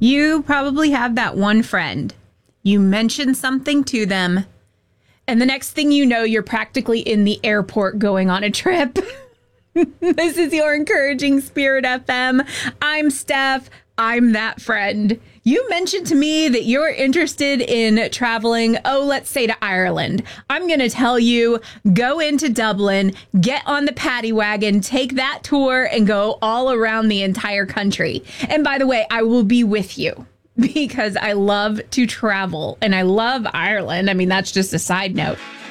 You probably have that one friend. You mention something to them, and the next thing you know, you're practically in the airport going on a trip. This is your Encouraging Spirit FM. I'm Steph. I'm that friend. You mentioned to me that you're interested in traveling, let's say to Ireland. I'm going to tell you, go into Dublin, get on the paddy wagon, take that tour, and go all around the entire country. And by the way, I will be with you because I love to travel and I love Ireland. I mean, that's just a side note.